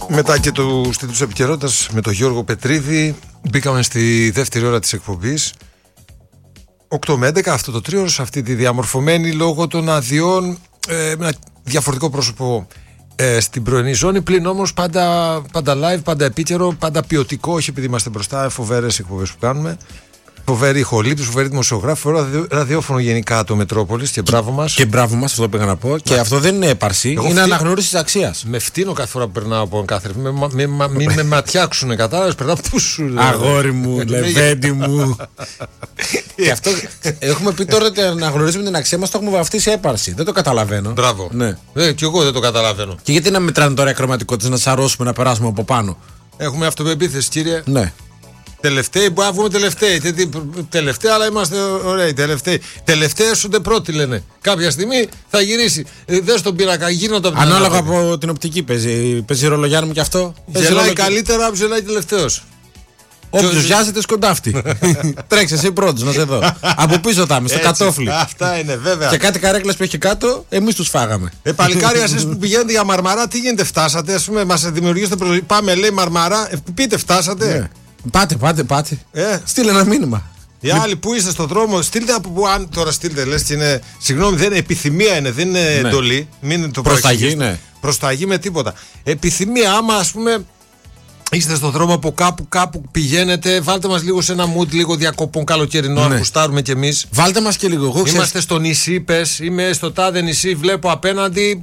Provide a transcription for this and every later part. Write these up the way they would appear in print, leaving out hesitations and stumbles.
Μετά και του τίτλους επικαιρότητας με τον Γιώργο Πετρίδη, μπήκαμε στη δεύτερη ώρα της εκπομπής. 8 με 11, αυτό το τρίωρο, σε αυτή τη διαμορφωμένη λόγω των αδειών, ένα διαφορετικό πρόσωπο στην πρωινή ζώνη. Πλην όμως πάντα live, πάντα επίκαιρο, πάντα ποιοτικό, όχι επειδή είμαστε μπροστά, φοβερές εκπομπές που κάνουμε. Φοβερή ηχολήπτης, φοβερή δημοσιογράφη, φοβερό ραδιόφωνο γενικά το Μετρόπολης και μπράβο μας. Και μπράβο μας, αυτό πήγα να πω. Και αυτό δεν είναι έπαρση, είναι αναγνώριση της αξίας. Με φτύνω κάθε φορά που περνάω από κάθε. Μην με ματιάξουνε, κατάλαβες, περνάω πού σου. Αγόρι μου, λεβέντι μου. Και αυτό έχουμε πει τώρα ότι αναγνωρίζουμε την αξία μας, το έχουμε βαφτίσει έπαρση. Δεν το καταλαβαίνω. Μπράβο. Ναι. Και εγώ δεν το καταλαβαίνω. Και γιατί να μετράνε τώρα οι ακροματικότητες, να σαρώσουμε, να περάσουμε από πάνω. Έχουμε αυτοπεποίθηση, κύριε. Ναι. Τελευταίοι, μπορεί να βγούμε τελευταίοι. Τελευταία, αλλά είμαστε ωραίοι. Τελευταίοι έσονται πρώτοι, λένε. Κάποια στιγμή θα γυρίσει. Δες τον πίνακα, γίνονται από την ανάλογα από την οπτική παίζει ρόλο, Γιάννη μου, και αυτό. Γελάει καλύτερα από γελάει τελευταίος. Όποιος βιάζεται σκοντάφτη. Τρέξε εσύ πρώτος να σε δω. Από πίσω θα είμαι, στο κατόφλι. Αυτά είναι, βέβαια. Και κάτι καρέκλες που έχει κάτω, εμείς τους φάγαμε. Παλικάρια, εσείς που πηγαίνετε για Μαρμαρά, τι γίνεται, φτάσατε? Ας πούμε, μας δημιουργήσετε προσοχή. Πάμε, λέει Μαρμαρά, πείτε, φτάσατε. Πάτε. Στείλε ένα μήνυμα. Οι άλλοι που είστε στον δρόμο, στείλτε από που, αν τώρα στείλτε, λες και είναι. Συγγνώμη, δεν είναι επιθυμία, είναι, δεν είναι εντολή. Μην το προσταγή, ναι. Προσταγή με τίποτα. Επιθυμία, άμα ας πούμε είστε στον δρόμο από κάπου πηγαίνετε, βάλτε μας λίγο σε ένα mood λίγο διακοπών καλοκαιρινό, αν γουστάρουμε κι εμείς. Βάλτε μας και λίγο. Είμαστε στο νησί, πες, είμαι στο τάδε νησί, βλέπω απέναντι.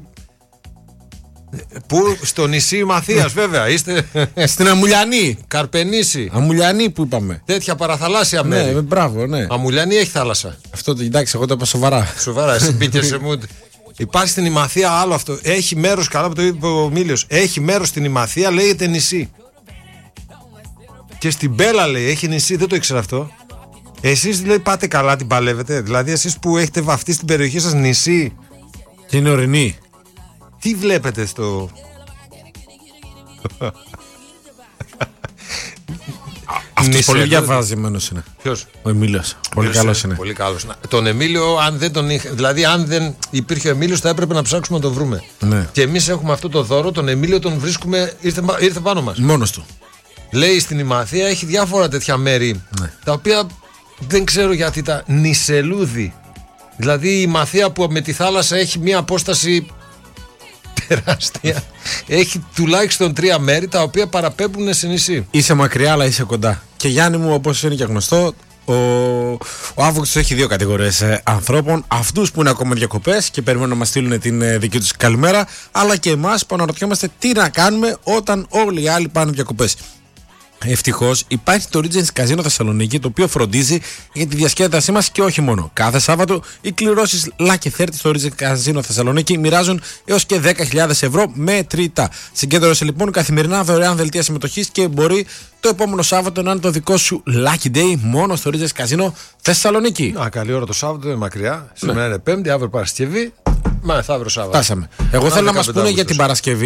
Πού? Στο νησί Μαθίας, βέβαια. Είστε στην Αμουλιανή. Καρπενήσι. Αμουλιανή που είπαμε. Τέτοια παραθαλάσσια μέρη. Ναι, μπράβο, ναι. Αμουλιανή έχει θάλασσα. Αυτό το εντάξει, εγώ το είπα σοβαρά. Σοβαρά, εσύ μπήκε σε mood. Υπάρχει στην Ημαθία άλλο αυτό. Έχει μέρος, καλά που το είπε ο Μίλιος. Έχει μέρος στην Ημαθία, λέγεται νησί. Και στην Μπέλα λέει, έχει νησί, δεν το ήξερα αυτό. Εσείς δηλαδή πάτε καλά, την παλεύετε? Δηλαδή εσείς που έχετε βαφτεί στην περιοχή σας νησί. Και είναι ορεινή. Τι βλέπετε στο. Αυτός πολύ διαβαζημένος είναι. Ποιος? Ο Εμίλιος. Πολύ καλός είναι. Πολύ καλός. Τον Εμίλιο, αν δεν τον είχε. Δηλαδή, αν δεν υπήρχε ο Εμίλιος, θα έπρεπε να ψάξουμε να τον βρούμε. Ναι. Και εμείς έχουμε αυτό το δώρο. Τον Εμίλιο τον βρίσκουμε. Ήρθε πάνω μας. Μόνος του. Λέει στην Ημαθία έχει διάφορα τέτοια μέρη. Ναι. Τα οποία δεν ξέρω γιατί τα νησελούδι. Δηλαδή η Ημαθία που με τη θάλασσα έχει μία απόσταση τεράστια. Έχει τουλάχιστον 3 μέρη τα οποία παραπέμπουν σε νησί. Είσαι μακριά, αλλά είσαι κοντά. Και Γιάννη μου, όπως είναι και γνωστό, ο Αύγουστος έχει 2 κατηγορίες ανθρώπων. Αυτούς που είναι ακόμα διακοπές και περιμένουν να μας στείλουν την δική τους καλημέρα, αλλά και εμάς που αναρωτιόμαστε τι να κάνουμε όταν όλοι οι άλλοι πάνε διακοπές. Ευτυχώς υπάρχει το Regency Casino Θεσσαλονίκη, το οποίο φροντίζει για τη διασκέδασή μας και όχι μόνο. Κάθε Σάββατο οι κληρώσεις Lucky 30 στο Regency Casino Θεσσαλονίκη μοιράζουν έως και 10.000 ευρώ μετρητά. Συγκέντρωσε λοιπόν καθημερινά δωρεάν δελτία συμμετοχής και μπορεί το επόμενο Σάββατο να είναι το δικό σου Lucky Day μόνο στο Regency Casino Θεσσαλονίκη. Καλή ώρα το Σάββατο, είναι μακριά. Σήμερα είναι Πέμπτη, αύριο Παρασκευή. Μεθαύριο Σάββατο. Φτάσαμε. Εγώ θέλω να μας πούνε για την Παρασκευή.